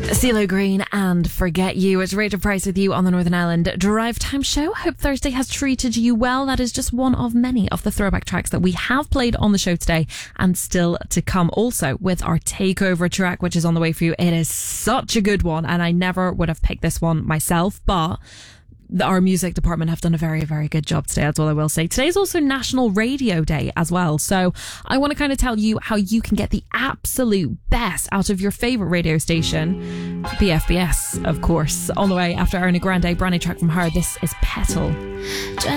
CeeLo Green and Forget You. It's Rachel Price with you on the Northern Ireland Drive Time Show. Hope Thursday has treated you well. That is just one of many of the throwback tracks that we have played on the show today and still to come. Also with our takeover track, which is on the way for you. It is such a good one, and I never would have picked this one myself, but our music department have done a very, very good job today. That's all I will say. Today is also National Radio Day as well. So I want to kind of tell you how you can get the absolute best out of your favourite radio station. BFBS, of course. On the way after Ariana Grande, brand new track from her. This is Petal.